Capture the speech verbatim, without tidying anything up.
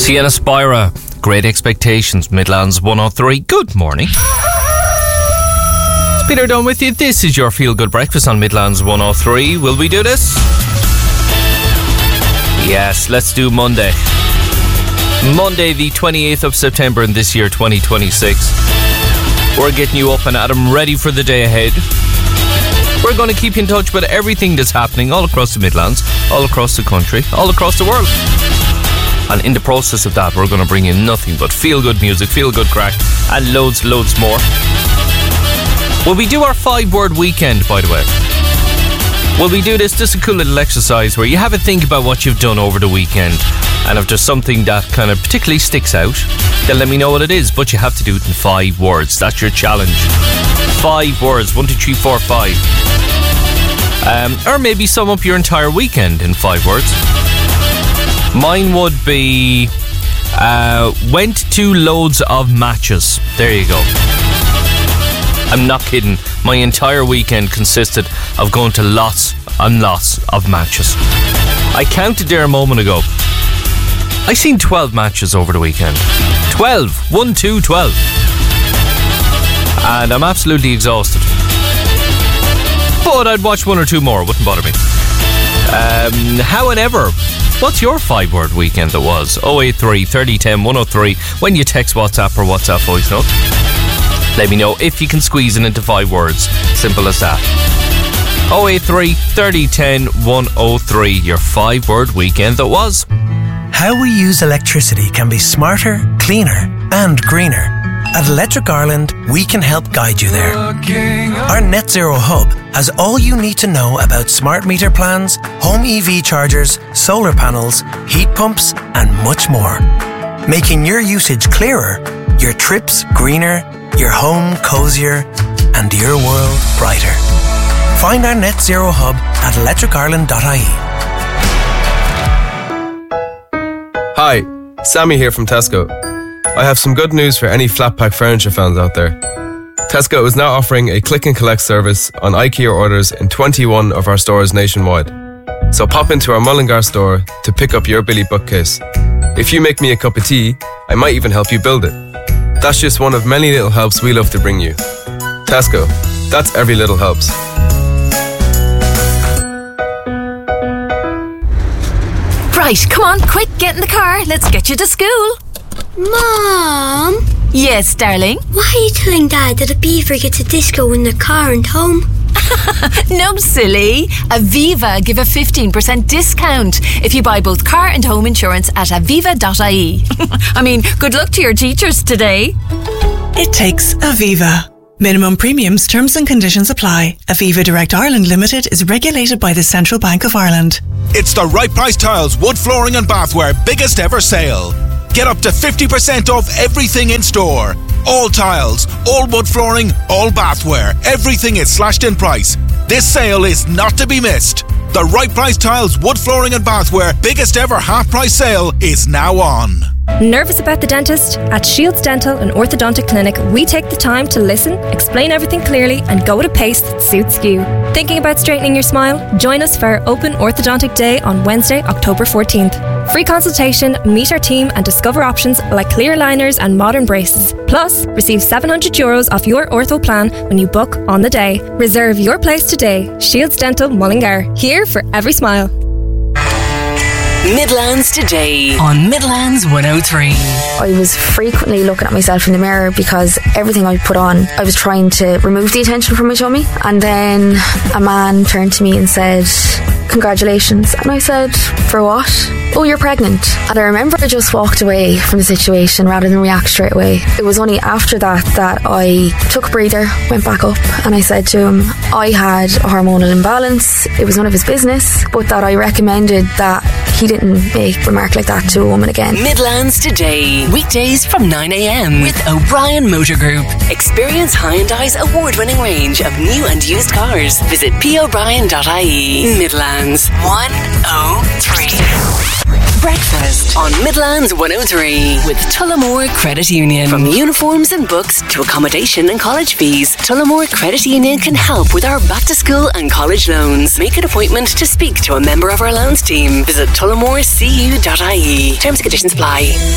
Sienna Spira, Great Expectations, Midlands one oh three. Good morning. It's Peter Dunn with you. This is your Feel Good Breakfast on Midlands one oh three. Will we do this? Yes, let's do Monday. Monday, the twenty-eighth of September in this year, twenty twenty-six. We're getting you up and at 'em, ready for the day ahead. We're going to keep you in touch with everything that's happening all across the Midlands, all across the country, all across the world. And in the process of that, we're going to bring you nothing but feel-good music, feel-good crack, and loads, loads more. Will we do our five-word weekend, by the way? Will we do this? Just a cool little exercise where you have a think about what you've done over the weekend. And if there's something that kind of particularly sticks out, then let me know what it is. But you have to do it in five words. That's your challenge. Five words. One, two, three, four, five. Um, or maybe sum up your entire weekend in five words. Mine would be uh, went to loads of matches. There you go. I'm not kidding. My entire weekend consisted of going to lots and lots of matches. I counted there a moment ago. I seen twelve matches over the weekend. twelve. One, two, twelve. And I'm absolutely exhausted. But I'd watch one or two more. Wouldn't bother me. Um, however, what's your five-word weekend that was? oh eight three, thirty, ten, one oh three. When you text WhatsApp or WhatsApp voice note, let me know if you can squeeze it into five words. Simple as that. oh eight three, thirty, ten, one oh three. Your five-word weekend that was. How we use electricity can be smarter, cleaner and greener. At Electric Ireland, we can help guide you there. Our Net Zero Hub has all you need to know about smart meter plans, home E V chargers, solar panels, heat pumps and much more. Making your usage clearer, your trips greener, your home cosier and your world brighter. Find our Net Zero Hub at electric ireland dot I E. Hi, Sammy here from Tesco. I have some good news for any flat pack furniture fans out there. Tesco is now offering a click and collect service on IKEA orders in twenty-one of our stores nationwide. So pop into our Mullingar store to pick up your Billy bookcase. If you make me a cup of tea, I might even help you build it. That's just one of many little helps we love to bring you. Tesco, that's every little helps. Right, come on, quick, get in the car. Let's get you to school. Mom? Yes, darling? Why are you telling Dad that a beaver gets a disco when the car and home? No, silly. Aviva give a fifteen percent discount if you buy both car and home insurance at aviva dot I E. I mean, good luck to your teachers today. It takes Aviva. Minimum premiums, terms and conditions apply. Aviva Direct Ireland Limited is regulated by the Central Bank of Ireland. It's the Right Price Tiles wood flooring and bathware biggest ever sale. Get up to fifty percent off everything in store. All tiles, all wood flooring, all bathware. Everything is slashed in price. This sale is not to be missed. The Right Price Tiles wood flooring and bathware biggest ever half price sale is now on. Nervous about the dentist? At Shields Dental and Orthodontic Clinic, we take the time to listen, explain everything clearly and go at a pace that suits you. Thinking about straightening your smile? Join us for our open Orthodontic Day on Wednesday, October fourteenth. Free consultation, meet our team and discover options like clear aligners and modern braces. Plus, receive seven hundred euros off your ortho plan when you book on the day. Reserve your place today. Shields Dental Mullingar, here for every smile. Midlands Today on Midlands one oh three. I was frequently looking at myself in the mirror because everything I put on, I was trying to remove the attention from my tummy. And then a man turned to me and said, "Congratulations." And I said, "For what?" "Oh, you're pregnant." And I remember I just walked away from the situation rather than react straight away. It was only after that that I took a breather, went back up, and I said to him I had a hormonal imbalance. It was none of his business, but that I recommended that he didn't make a remark like that to a woman again. Midlands Today, weekdays from nine a.m. with O'Brien Motor Group. Experience Hyundai's award-winning range of new and used cars. Visit p o'brien dot I E. Midlands one oh three. Breakfast on Midlands one oh three with Tullamore Credit Union. From uniforms and books to accommodation and college fees, Tullamore Credit Union can help with our back to school and college loans. Make an appointment to speak to a member of our loans team. Visit tullamore c u dot I E. Terms and conditions apply.